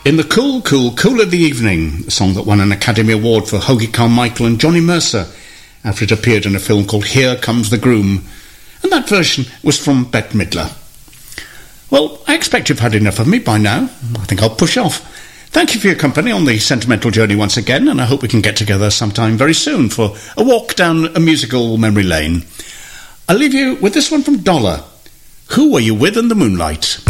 In the cool of the evening, a song that won an Academy Award for Hoagy Carmichael and Johnny Mercer after it appeared in a film called Here Comes the Groom, and that version was from Bette Midler. Well, I expect you've had enough of me by now. I think I'll push off. Thank you for your company on the sentimental journey once again, and I hope we can get together sometime very soon for a walk down a musical memory lane. I'll leave you with this one from Dollar. Who Were You With in the Moonlight?